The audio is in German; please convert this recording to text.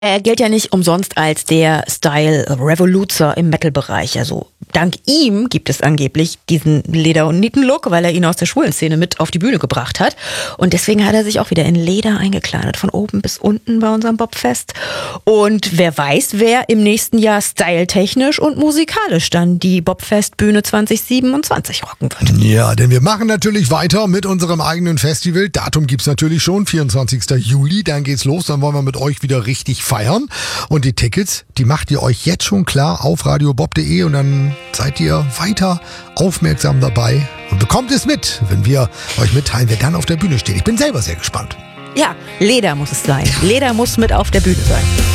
Er gilt ja nicht umsonst als der Style-Revoluzer im Metal-Bereich. Also dank ihm gibt es angeblich diesen Leder- und Nieten-Look, weil er ihn aus der schwulen Szene mit auf die Bühne gebracht hat. Und deswegen hat er sich auch wieder in Leder eingekleidet, von oben bis unten bei unserem Bobfest. Und wer weiß, wer im nächsten Jahr styletechnisch und musikalisch dann die Bobfest-Bühne 2027 rocken wird. Ja, denn wir machen natürlich weiter mit unserem eigenen Festival. Datum gibt's natürlich schon, 24. Juli. Dann geht's los, dann wollen wir mit euch wieder richtig feiern. Und die Tickets, die macht ihr euch jetzt schon klar auf radiobob.de und dann seid ihr weiter aufmerksam dabei und bekommt es mit, wenn wir euch mitteilen, wer dann auf der Bühne steht. Ich bin selber sehr gespannt. Ja, Leder muss es sein. Leder muss mit auf der Bühne sein.